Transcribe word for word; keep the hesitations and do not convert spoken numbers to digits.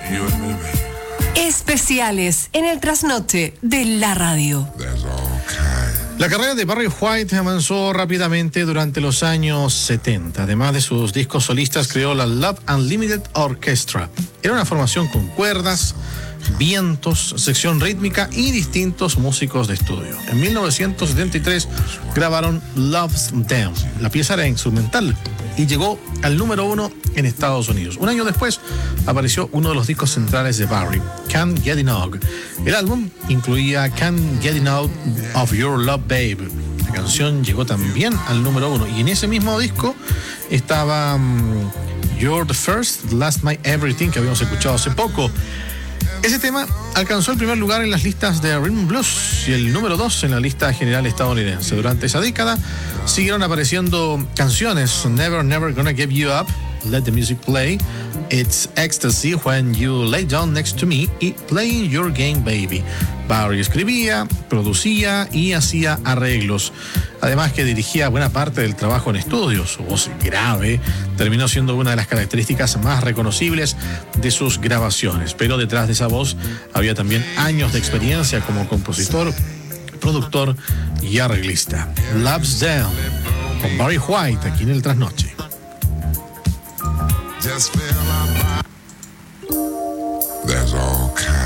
You and me, baby. Especiales en el trasnoche de la radio. There's all kinds. La carrera de Barry White avanzó rápidamente durante los años setenta. Además de sus discos solistas, creó la Love Unlimited Orchestra. Era una formación con cuerdas, vientos, sección rítmica y distintos músicos de estudio. En mil novecientos setenta y tres grabaron Love's Them. La pieza era instrumental y llegó al número uno en Estados Unidos. Un año después apareció uno de los discos centrales de Barry, Can't Get Enough. El álbum incluía Can't Get Enough of Your Love, Babe. La canción llegó también al número uno y en ese mismo disco estaba um, You're the First, Last My Everything, que habíamos escuchado hace poco. Ese tema alcanzó el primer lugar en las listas de Rhythm and Blues y el número dos en la lista general estadounidense. Durante esa década siguieron apareciendo canciones: Never, Never Gonna Give You Up, Let the Music Play, It's Ecstasy When You Lay Down Next to Me y Playing Your Game, Baby. Barry escribía, producía y hacía arreglos. Además que dirigía buena parte del trabajo en estudio. Su voz grave terminó siendo una de las características más reconocibles de sus grabaciones. Pero detrás de esa voz había también años de experiencia como compositor, productor y arreglista. Love's Down, con Barry White, aquí en el Trasnoche. Just feel my body. There's all kinds.